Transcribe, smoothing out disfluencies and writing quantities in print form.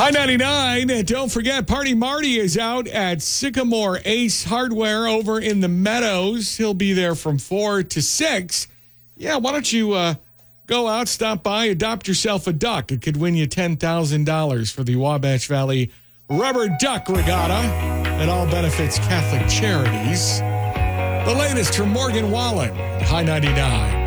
High 99. And don't forget, Party Marty is out at Sycamore Ace Hardware over in the Meadows. He'll be there from 4 to 6. Yeah, why don't you go out, stop by, adopt yourself a duck. It could win you $10,000 for the Wabash Valley Rubber Duck Regatta. It all benefits Catholic Charities. The latest from Morgan Wallen, High 99.